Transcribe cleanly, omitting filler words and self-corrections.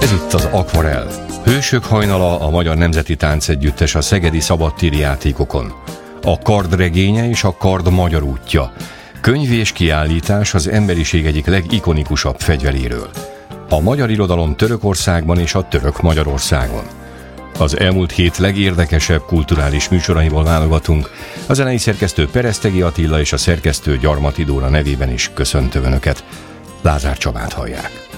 Ez itt az Akvarell. Hősök hajnala, a Magyar Nemzeti Táncegyüttes a szegedi szabadtéri játékokon. A kard regénye és a kard magyar útja. Könyv és kiállítás az emberiség egyik legikonikusabb fegyveréről. A magyar irodalom Törökországban és a török Magyarországon. Az elmúlt hét legérdekesebb kulturális műsoraiból válogatunk. A zenei szerkesztő Peresztegi Attila és a szerkesztő Gyarmati Dóra nevében is köszöntöm Önöket. Lázár Csabát hallják.